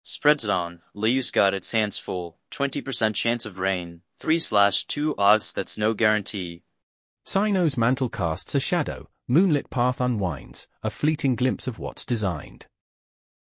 Spreads it on. Leaves got its hands full. 20% chance of rain. 3/2 odds that's no guarantee. Cyno's mantle casts a shadow. Moonlit path unwinds. A fleeting glimpse of what's designed.